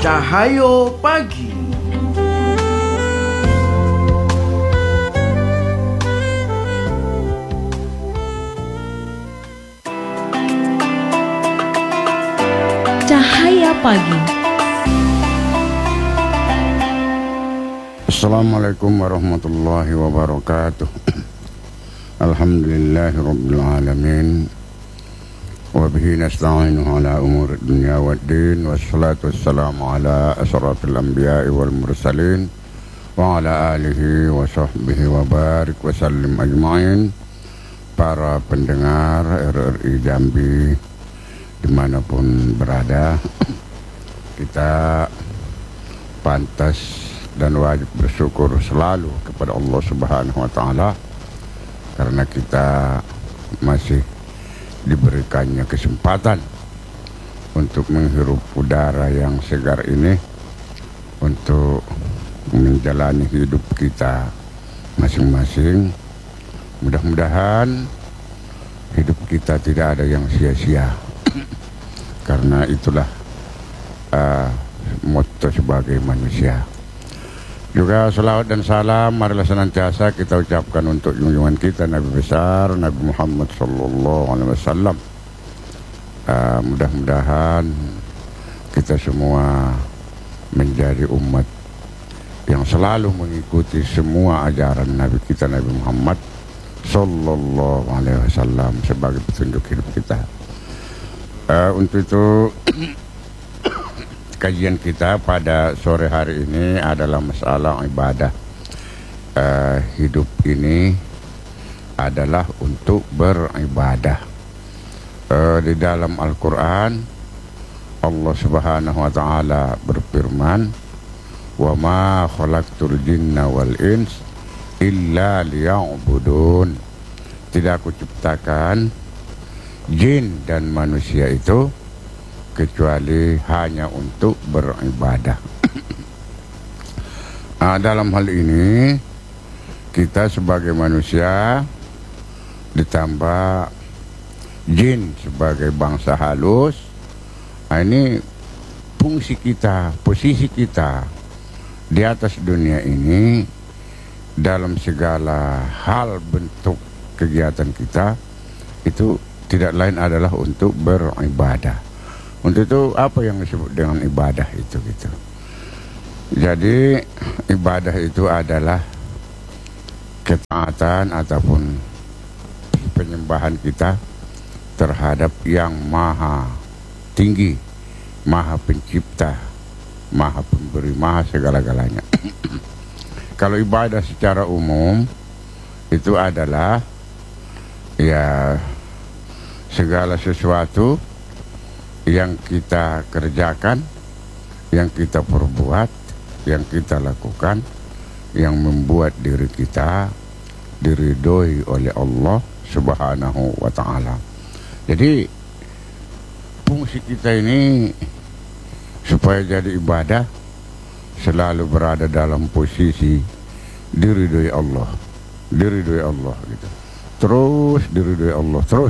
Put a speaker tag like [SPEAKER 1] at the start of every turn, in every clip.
[SPEAKER 1] Cahaya Pagi.
[SPEAKER 2] Cahaya Pagi.
[SPEAKER 3] Assalamualaikum warahmatullahi wabarakatuh. Alhamdulillahirabbil alamin. Wa bihi nasta'inu ala umuri dunya waddin, wassalatu wassalamu ala asyrafil anbiya'i wal mursalin wa ala alihi wa sahbihi wa barik wa sallim ajma'in. Para pendengar RRI Jambi dimanapun berada, kita pantas dan wajib bersyukur selalu kepada Allah Subhanahu wa Ta'ala karena kita masih diberikannya kesempatan untuk menghirup udara yang segar ini, untuk menjalani hidup kita masing-masing. Mudah-mudahan hidup kita tidak ada yang sia-sia karena itulah motto sebagai manusia. Juga salawat dan salam marilah senantiasa kita ucapkan untuk junjungan kita Nabi besar Nabi Muhammad sallallahu alaihi wasallam. Mudah-mudahan kita semua menjadi umat yang selalu mengikuti semua ajaran Nabi kita Nabi Muhammad sallallahu alaihi wasallam sebagai petunjuk hidup kita. Untuk itu kajian kita pada sore hari ini adalah masalah ibadah. Hidup ini adalah untuk beribadah. Di dalam Al-Quran Allah Subhanahu wa Ta'ala berfirman, "Wa ma khalaqtul jinna wal ins illa liya'budun." Tidak aku ciptakan jin dan manusia itu kecuali hanya untuk beribadah. Dalam hal ini kita sebagai manusia ditambah jin sebagai bangsa halus, ini fungsi kita, posisi kita di atas dunia ini dalam segala hal bentuk kegiatan kita itu tidak lain adalah untuk beribadah. Untuk itu apa yang disebut dengan ibadah itu gitu. Jadi ibadah itu adalah ketaatan ataupun penyembahan kita terhadap yang maha tinggi, maha pencipta, maha pemberi, maha segala-galanya. Kalau ibadah secara umum itu adalah ya segala sesuatu yang kita kerjakan, yang kita perbuat, yang kita lakukan, yang membuat diri kita diridhoi oleh Allah Subhanahu wa Ta'ala. Jadi fungsi kita ini supaya jadi ibadah selalu berada dalam posisi diridhoi Allah, diridhoi Allah gitu. Terus diridhoi Allah terus.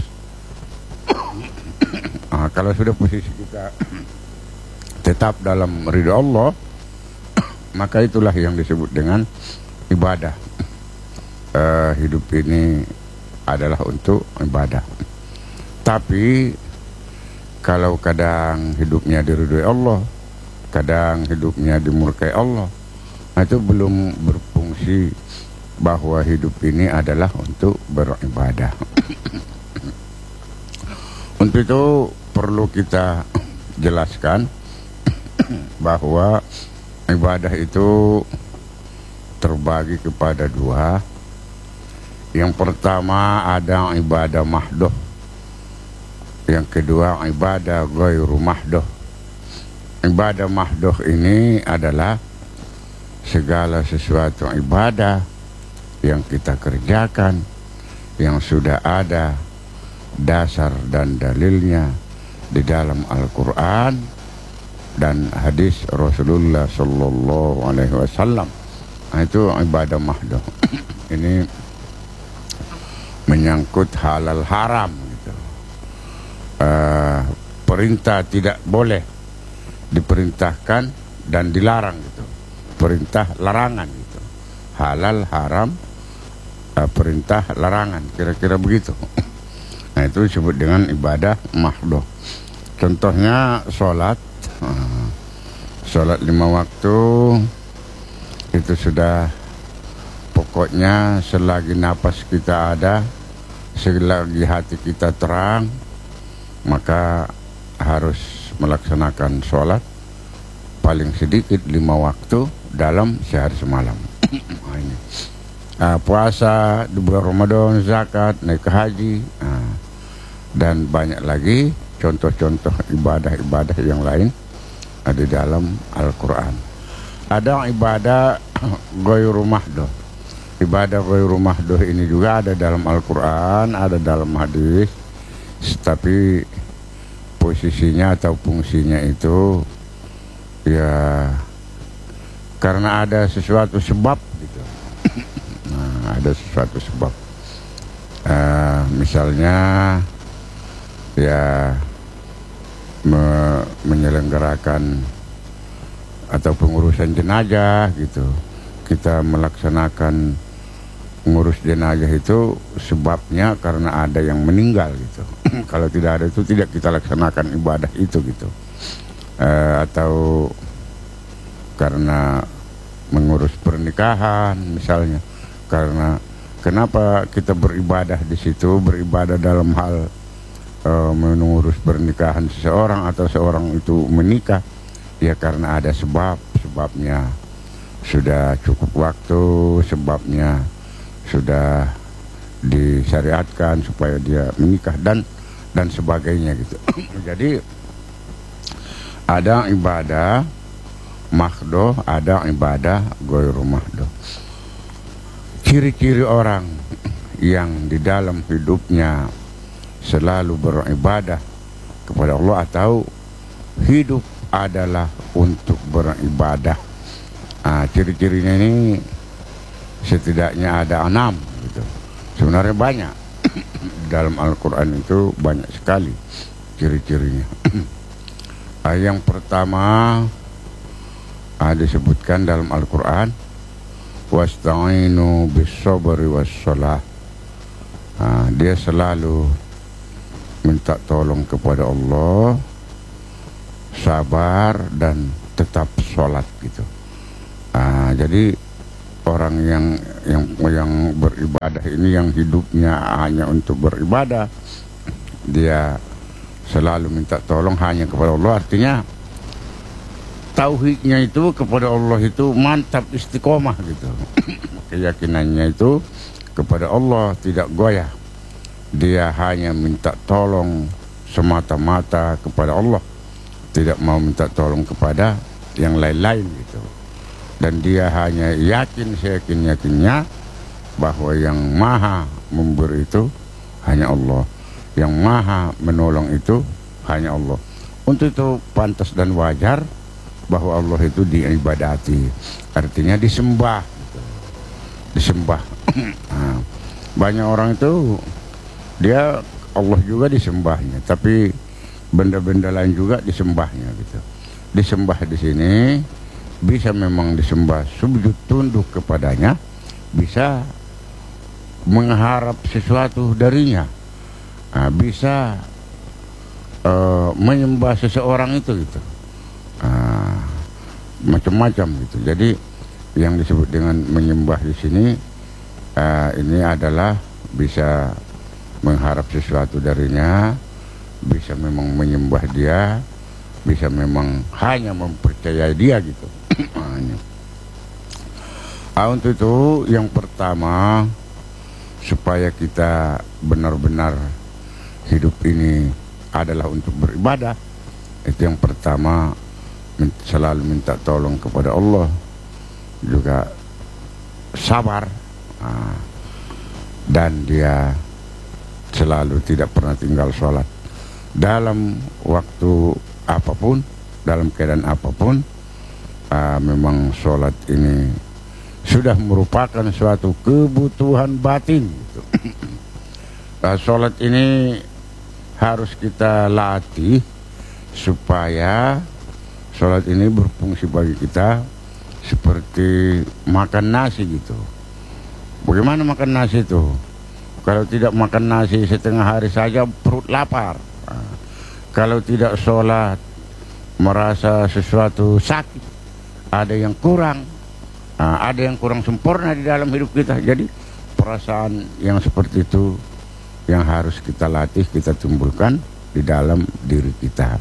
[SPEAKER 3] Kalau sudah posisi kita tetap dalam ridha Allah, maka itulah yang disebut dengan ibadah. Hidup ini adalah untuk ibadah. Tapi kalau kadang hidupnya diridhoi Allah, kadang hidupnya dimurkai Allah, itu belum berfungsi bahwa hidup ini adalah untuk beribadah. Untuk itu perlu kita jelaskan bahwa ibadah itu terbagi kepada dua. Yang pertama ada ibadah mahdoh, yang kedua ibadah ghairu mahdoh. Ibadah mahdoh ini adalah segala sesuatu ibadah yang kita kerjakan yang sudah ada dasar dan dalilnya di dalam Al-Quran dan hadis Rasulullah Sallallahu Alaihi Wasallam. Itu ibadah mahdoh. Ini menyangkut halal haram gitu. Perintah tidak boleh diperintahkan dan dilarang gitu. Perintah larangan gitu. Halal, haram, perintah larangan, kira-kira begitu. Nah, itu disebut dengan ibadah mahdoh. Contohnya sholat. Sholat 5 waktu itu sudah pokoknya selagi napas kita ada, selagi hati kita terang, maka harus melaksanakan sholat paling sedikit 5 waktu dalam sehari semalam. Ini. Puasa di bulan Ramadan, zakat, naik ke haji, dan banyak lagi contoh-contoh ibadah-ibadah yang lain ada di dalam Al-Quran. Ada ibadah ghairu mahdoh. Ibadah ghairu mahdoh ini juga ada dalam Al-Quran, ada dalam hadis, tapi posisinya atau fungsinya itu ya karena ada sesuatu sebab gitu. Nah, ada sesuatu sebab. Misalnya ya menyelenggarakan atau pengurusan jenazah gitu. Kita melaksanakan ngurus jenazah itu sebabnya karena ada yang meninggal gitu. Kalau tidak ada itu tidak kita laksanakan ibadah itu gitu. Atau karena mengurus pernikahan misalnya. Karena kenapa kita beribadah di situ, beribadah dalam hal mengurus pernikahan seseorang atau seorang itu menikah, ya karena ada sebabnya sudah cukup waktu, sebabnya sudah disyariatkan supaya dia menikah dan sebagainya gitu. Jadi ada ibadah mahdoh, ada ibadah ghairu mahdoh. Ciri-ciri orang yang di dalam hidupnya selalu beribadah kepada Allah atau hidup adalah untuk beribadah. Ciri-cirinya ini setidaknya ada 6 gitu. Sebenarnya banyak. Dalam Al-Quran itu banyak sekali ciri-cirinya. Yang pertama disebutkan dalam Al-Quran, wasta'inu bis-sabri was-shalah. Dia selalu minta tolong kepada Allah, sabar dan tetap sholat gitu. Jadi orang yang beribadah ini, yang hidupnya hanya untuk beribadah, dia selalu minta tolong hanya kepada Allah. Artinya tauhidnya itu kepada Allah itu mantap, istiqomah gitu. Keyakinannya itu kepada Allah tidak goyah. Dia hanya minta tolong semata-mata kepada Allah, tidak mau minta tolong kepada yang lain-lain gitu. Dan dia hanya yakin, seyakin-yakinnya bahwa yang maha memberi itu hanya Allah, yang maha menolong itu hanya Allah. Untuk itu pantas dan wajar bahwa Allah itu diibadati, artinya disembah gitu. Disembah. Banyak orang itu dia Allah juga disembahnya, tapi benda-benda lain juga disembahnya gitu. Disembah di sini bisa memang disembah sujud tunduk kepadanya, bisa mengharap sesuatu darinya, bisa menyembah seseorang itu gitu, macam-macam gitu. Jadi yang disebut dengan menyembah di sini ini adalah bisa mengharap sesuatu darinya, bisa memang menyembah dia, bisa memang hanya mempercayai dia gitu. Untuk itu yang pertama, supaya kita benar-benar hidup ini adalah untuk beribadah, itu yang pertama selalu minta tolong kepada Allah, juga sabar, dan dia selalu tidak pernah tinggal sholat dalam waktu apapun, dalam keadaan apapun. Memang sholat ini sudah merupakan suatu kebutuhan batin gitu. Sholat ini harus kita latih supaya Sholat ini berfungsi bagi kita seperti makan nasi gitu. Bagaimana makan nasi itu? Kalau tidak makan nasi setengah hari saja perut lapar. Kalau tidak sholat merasa sesuatu sakit, ada yang kurang, ada yang kurang sempurna di dalam hidup kita. Jadi perasaan yang seperti itu yang harus kita latih, kita timbulkan di dalam diri kita.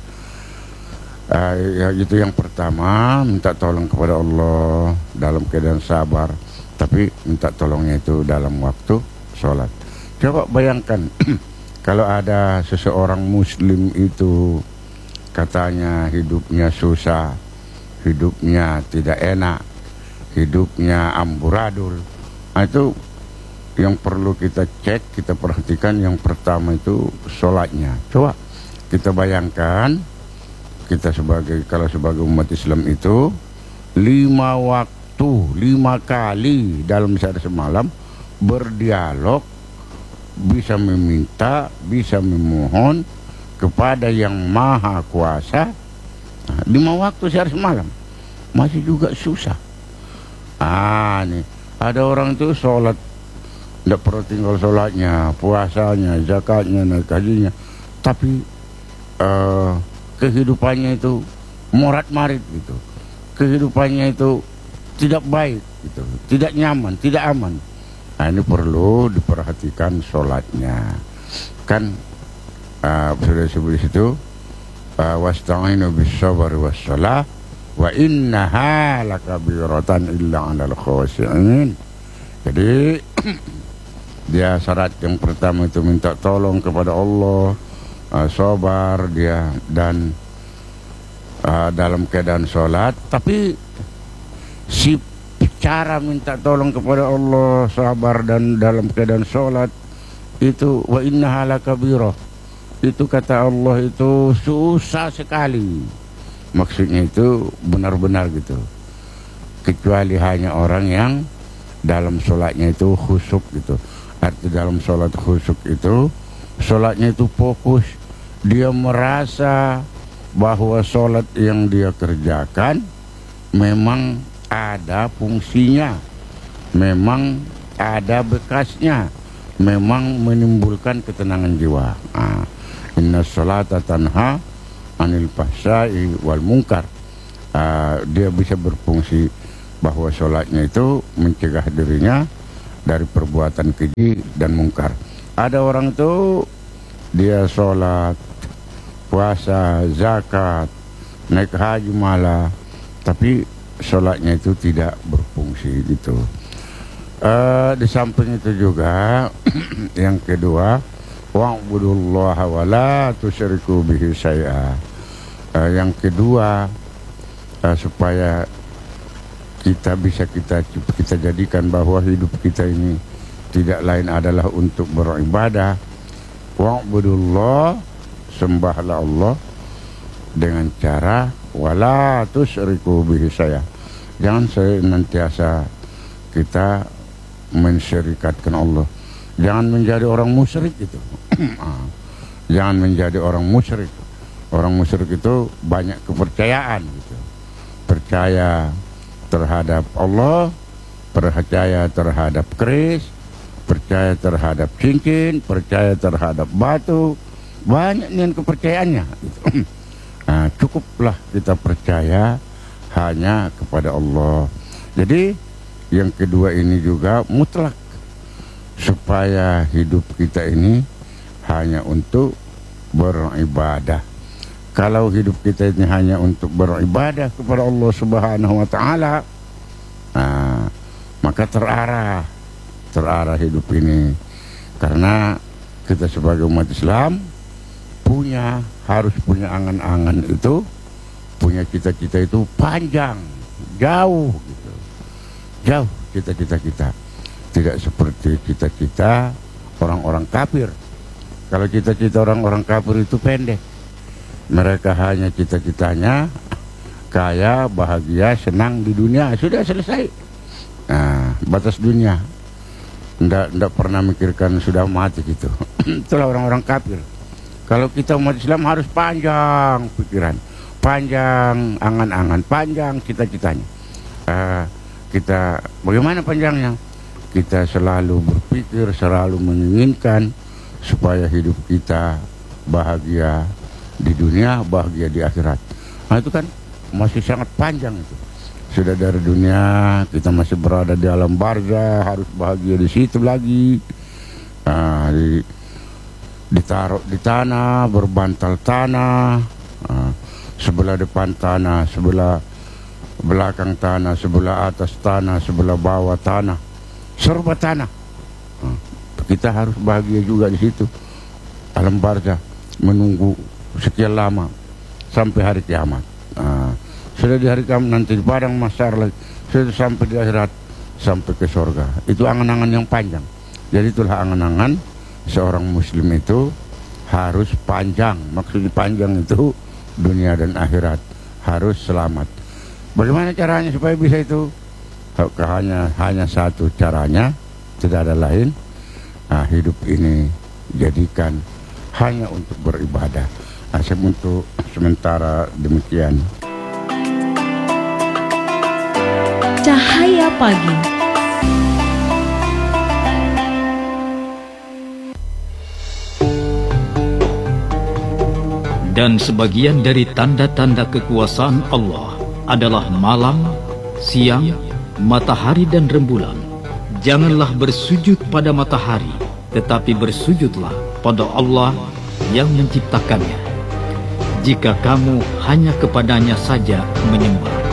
[SPEAKER 3] Ya, itu yang pertama, minta tolong kepada Allah dalam keadaan sabar, tapi minta tolongnya itu dalam waktu sholat. Coba bayangkan kalau ada seseorang muslim itu katanya hidupnya susah, hidupnya tidak enak, hidupnya amburadul. Itu yang perlu kita cek, kita perhatikan. Yang pertama itu sholatnya. Coba kita bayangkan, kita kalau sebagai umat Islam itu 5 waktu, 5 kali dalam sehari semalam berdialog, bisa meminta, bisa memohon kepada yang maha kuasa. 5 waktu sehari semalam masih juga susah. Nih ada orang itu sholat tidak perlu tinggal sholatnya, puasanya, zakatnya, naik hajinya, tapi kehidupannya itu morat-marit gitu, kehidupannya itu tidak baik gitu, tidak nyaman, tidak aman. Ini perlu diperhatikan sholatnya. Kan sudah sebut situ, wasta'inu bis-sabri was-shalah wa innaha lakabiratan illa 'alal khashi'in. Jadi dia syarat yang pertama itu minta tolong kepada Allah, sabar dia, dan dalam keadaan sholat. Tapi si cara minta tolong kepada Allah, sabar dan dalam keadaan sholat itu wa innaha lakabirah, itu kata Allah itu susah sekali. Maksudnya itu benar-benar gitu, kecuali hanya orang yang dalam sholatnya itu khusyuk gitu. Arti dalam sholat khusyuk itu sholatnya itu fokus, dia merasa bahwa sholat yang dia kerjakan memang ada fungsinya, memang ada bekasnya, memang menimbulkan ketenangan jiwa. Inna sholata tanha anil fahsya'i wal munkar. Dia bisa berfungsi bahwa sholatnya itu mencegah dirinya dari perbuatan keji dan mungkar. Ada orang itu dia sholat, puasa, zakat, naik haji malah, tapi sholatnya itu tidak berfungsi gitu. Di samping itu juga yang kedua, wa'budullaha wa la tusyriku bihi syai'a. Yang kedua, supaya kita bisa kita jadikan bahwa hidup kita ini tidak lain adalah untuk beribadah. Wa'budullah, sembahlah Allah dengan cara wala tusyriku bihi syai'a. Jangan senantiasa kita mensyirikatkan Allah. Jangan menjadi orang musyrik itu. Jangan menjadi orang musyrik. Orang musyrik itu banyak kepercayaan gitu. Percaya terhadap Allah, percaya terhadap keris, percaya terhadap cincin, percaya terhadap batu. Banyak nih kepercayaannya gitu. Cukuplah kita percaya hanya kepada Allah. Jadi yang kedua ini juga mutlak, supaya hidup kita ini hanya untuk beribadah. Kalau hidup kita ini hanya untuk beribadah kepada Allah Subhanahu wa Ta'ala, maka terarah hidup ini. Karena kita sebagai umat Islam harus punya angan-angan itu, punya cita-cita itu panjang, jauh gitu. Jauh cita-cita kita. Tidak seperti cita-cita orang-orang kafir. Kalau cita-cita orang-orang kafir itu pendek. Mereka hanya cita-citanya kaya, bahagia, senang di dunia, sudah selesai. Batas dunia. Nggak pernah mikirkan sudah mati gitu. Itulah orang-orang kafir. Kalau kita umat Islam harus panjang pikiran, panjang angan-angan, panjang cita-citanya. Kita bagaimana panjangnya? Kita selalu berpikir, selalu menginginkan supaya hidup kita bahagia di dunia, bahagia di akhirat. Nah itu kan masih sangat panjang itu. Sudah dari dunia kita masih berada di alam barzah, harus bahagia di situ lagi. Ditaruh di tanah, berbantal tanah, sebelah depan tanah, sebelah belakang tanah, sebelah atas tanah, sebelah bawah tanah, serba tanah. Kita harus bahagia juga di situ, alam barzah, menunggu sekian lama sampai hari kiamat. Sudah di hari kiamat nanti di padang mahsyar lagi, sudah sampai di akhirat, sampai ke surga. Itu angan-angan yang panjang. Jadi itulah angan-angan seorang muslim itu harus panjang. Maksudnya panjang itu dunia dan akhirat, harus selamat. Bagaimana caranya supaya bisa itu? Hanya satu caranya, tidak ada lain. Hidup ini jadikan hanya untuk beribadah. Untuk sementara demikian.
[SPEAKER 2] Cahaya Pagi.
[SPEAKER 4] Dan sebagian dari tanda-tanda kekuasaan Allah adalah malam, siang, matahari dan rembulan. Janganlah bersujud pada matahari, tetapi bersujudlah pada Allah yang menciptakannya. Jika kamu hanya kepadanya saja menyembah.